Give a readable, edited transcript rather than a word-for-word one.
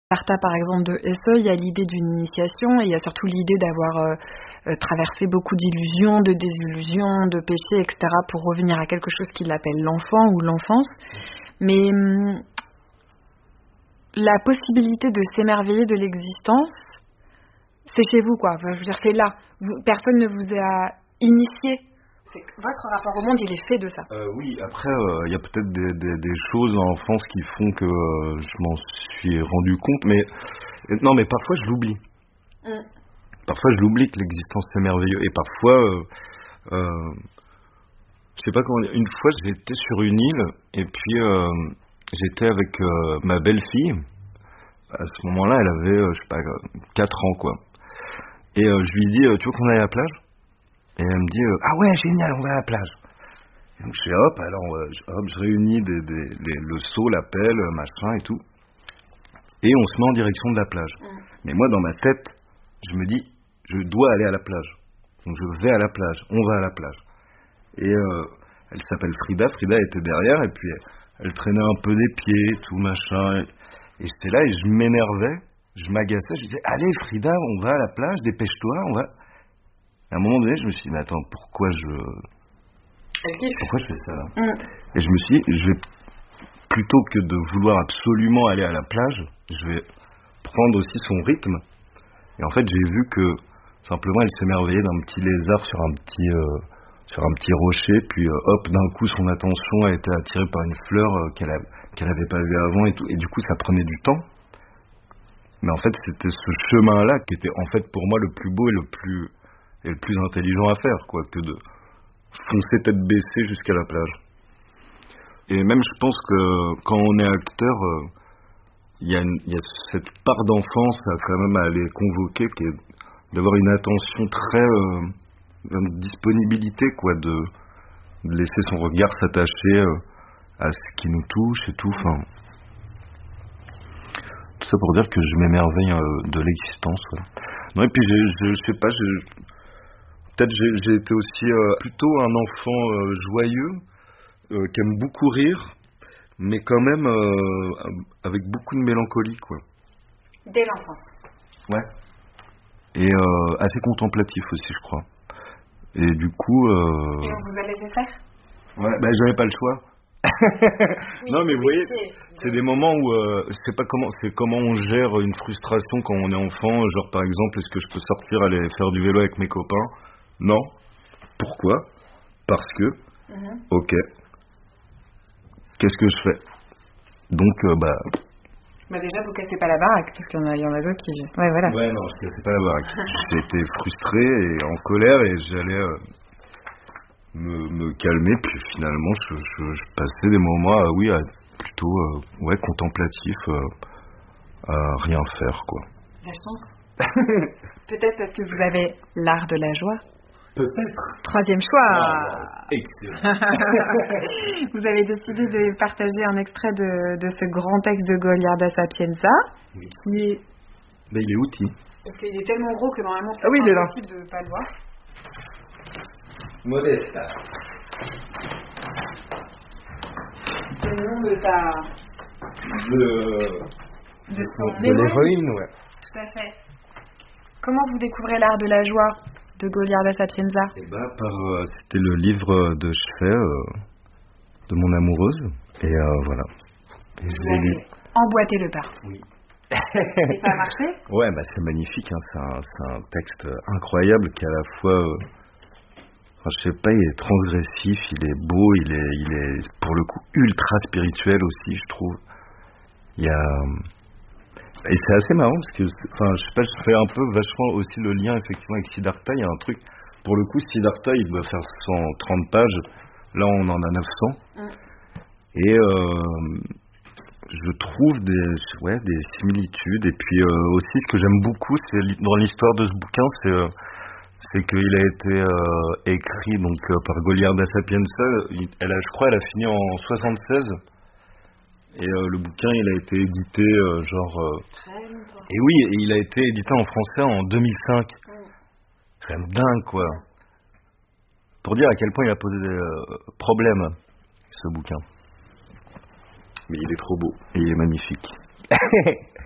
Sparta, par exemple, de SE, il y a l'idée d'une initiation et il y a surtout l'idée d'avoir traversé beaucoup d'illusions, de désillusions, de péchés, etc. pour revenir à quelque chose qu'il appelle l'enfant ou l'enfance. Mais la possibilité de s'émerveiller de l'existence, c'est chez vous, quoi. Enfin, je veux dire, c'est là. Personne ne vous a initié. Votre rapport au monde, il est fait de ça. Oui, après, il y a peut-être des choses en enfance qui font que je m'en suis rendu compte, mais non, mais parfois je l'oublie. Parfois je l'oublie que l'existence c'est merveilleux, et parfois, je sais pas comment dire, une fois j'étais sur une île, et puis j'étais avec ma belle-fille. À ce moment-là, elle avait, je sais pas, 4 ans, quoi. Et je lui dis, tu veux qu'on aille à la plage? Et elle me dit, ah ouais, génial, on va à la plage. Et donc je fais hop, alors je réunis le seau, la pelle, machin et tout. Et on se met en direction de la plage. Mais moi, dans ma tête, je me dis, je dois aller à la plage. Donc je vais à la plage, on va à la plage. Et elle s'appelle Frida. Frida était derrière, et puis elle traînait un peu des pieds, tout machin. Et j'étais là, et je m'énervais, je m'agaçais, je disais, allez Frida, on va à la plage, dépêche-toi, on va... À un moment donné, je me suis dit, mais attends, pourquoi je fais ça là? Et je me suis dit, je vais, plutôt que de vouloir absolument aller à la plage, je vais prendre aussi son rythme. Et en fait, j'ai vu que simplement, elle s'émerveillait d'un petit lézard sur un petit rocher, puis hop, d'un coup, son attention a été attirée par une fleur qu'elle n'avait pas vue avant, et tout. Et du coup, ça prenait du temps. Mais en fait, c'était ce chemin-là qui était en fait pour moi le plus beau et le plus intelligent à faire, quoi, que de foncer tête baissée jusqu'à la plage. Et même, je pense que quand on est acteur, il y a cette part d'enfance quand même à aller convoquer, qui est d'avoir une attention très une disponibilité, quoi, de laisser son regard s'attacher à ce qui nous touche et tout. Enfin, tout ça pour dire que je m'émerveille de l'existence. Ouais. Non, et puis je sais pas, peut-être j'ai été aussi plutôt un enfant joyeux, qui aime beaucoup rire, mais quand même avec beaucoup de mélancolie, quoi. Dès l'enfance. Ouais. Et assez contemplatif aussi, je crois. Et du coup... Et on vous a laissé faire? Ouais, bah j'avais pas le choix. Oui, non, mais vous voyez, c'est des moments où c'est comment on gère une frustration quand on est enfant. Genre, par exemple, est-ce que je peux sortir aller faire du vélo avec mes copains? Non. Pourquoi? Parce que, ok, qu'est-ce que je fais? Donc, Bah déjà, vous cassez pas la baraque, parce qu'il y en a d'autres qui... Ouais, voilà. Ouais, non, je cassais pas la baraque. J'étais frustré et en colère, et j'allais me calmer, puis finalement, je passais des moments, plutôt contemplatifs, à rien faire, quoi. La chance. Peut-être parce que vous avez l'art de la joie. Peut-être. Troisième choix. Ah, excellent. Vous avez décidé de partager un extrait de ce grand texte de Goliarda Sapienza, qui est... Ben, il est outil. Parce qu'il est tellement gros que normalement c'est impossible de ne pas le voir. Modesta. C'est le nom de de l'héroïne, ouais. Tout à fait. Comment vous découvrez l'art de la joie de Goliarda Sapienza? C'était le livre de chevet de mon amoureuse, et voilà. Et je l'ai lu. Emboîté le pas. Oui. Et ça a marché? Ouais, c'est magnifique, hein. C'est un texte incroyable qui est à la fois, je sais pas, il est transgressif, il est beau, il est pour le coup ultra spirituel aussi, je trouve. Et c'est assez marrant parce que, je sais pas, je fais un peu vachement aussi le lien effectivement avec Siddhartha. Il y a un truc, pour le coup, Siddhartha, il doit faire 130 pages. Là, on en a 900. Et je trouve des similitudes. Et puis aussi, ce que j'aime beaucoup, c'est dans l'histoire de ce bouquin, c'est qu'il a été écrit donc par Goliarda Sapienza. Je crois, elle a fini en 76. Et le bouquin, il a été édité et oui, et il a été édité en français en 2005. C'est quand même dingue, quoi. Pour dire à quel point il a posé des problèmes, ce bouquin. Mais il est trop beau et il est magnifique.